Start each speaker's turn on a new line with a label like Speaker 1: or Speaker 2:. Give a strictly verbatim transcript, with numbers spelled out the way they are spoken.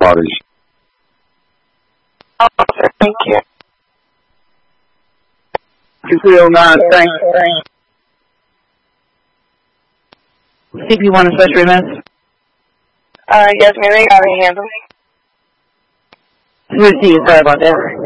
Speaker 1: parties.
Speaker 2: Oh, sir, thank you.
Speaker 3: two three oh nine, thanks.
Speaker 4: C P one especially, miss.
Speaker 2: Uh, yes, ma'am, they got a handle.
Speaker 4: Who is he? Sorry about that.